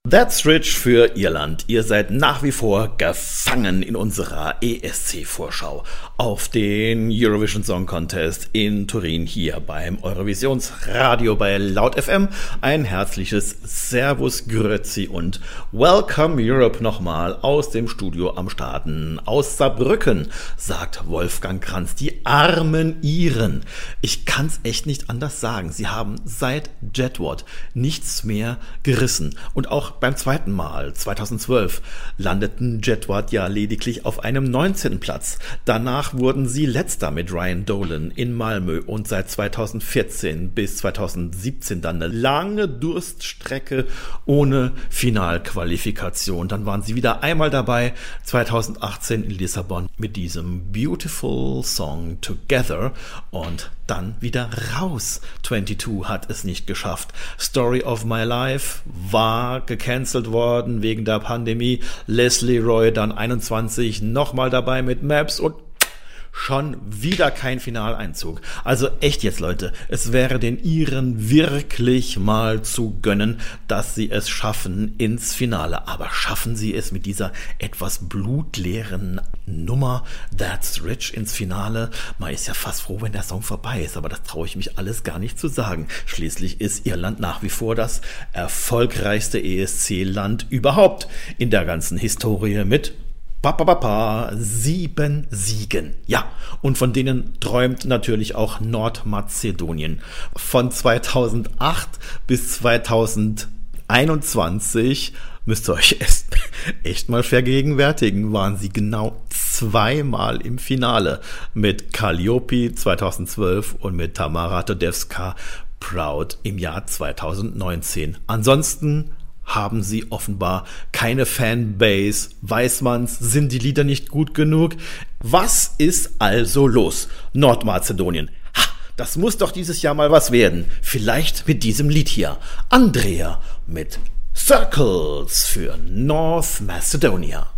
That's Rich für Irland. Ihr seid nach wie vor gefangen in unserer ESC-Vorschau auf den Eurovision Song Contest in Turin hier beim Eurovisionsradio bei Laut FM. Ein herzliches Servus, Grüezi und Welcome Europe nochmal aus dem Studio am Starten aus Saarbrücken, sagt Wolfgang Kranz. Die armen Iren. Ich kann's echt nicht anders sagen. Sie haben seit Jedward nichts mehr gerissen. Und auch beim zweiten Mal, 2012, landeten Jedward ja lediglich auf einem 19. Platz. Danach wurden sie Letzter mit Ryan Dolan in Malmö und seit 2014 bis 2017 dann eine lange Durststrecke ohne Finalqualifikation. Dann waren sie wieder einmal dabei, 2018 in Lissabon mit diesem Beautiful Song Together und dann wieder raus. 22 hat es nicht geschafft. Story of My Life war gecancelt worden wegen der Pandemie. Leslie Roy dann 21 nochmal dabei mit Maps und schon wieder kein Finaleinzug. Also echt jetzt, Leute, es wäre den Iren wirklich mal zu gönnen, dass sie es schaffen ins Finale. Aber schaffen sie es mit dieser etwas blutleeren Nummer That's Rich ins Finale? Man ist ja fast froh, wenn der Song vorbei ist, aber das traue ich mich alles gar nicht zu sagen. Schließlich ist Irland nach wie vor das erfolgreichste ESC-Land überhaupt in der ganzen Historie mit 7 Siegen. Ja, und von denen träumt natürlich auch Nordmazedonien. Von 2008 bis 2021 müsst ihr euch echt mal vergegenwärtigen, waren sie genau zweimal im Finale mit Calliope 2012 und mit Tamara Tedesca Proud im Jahr 2019. Ansonsten haben sie offenbar keine Fanbase. Weiß man's? Sind die Lieder nicht gut genug? Was ist also los? Nordmazedonien. Ha, das muss doch dieses Jahr mal was werden. Vielleicht mit diesem Lied hier. Andrea mit Circles für North Macedonia.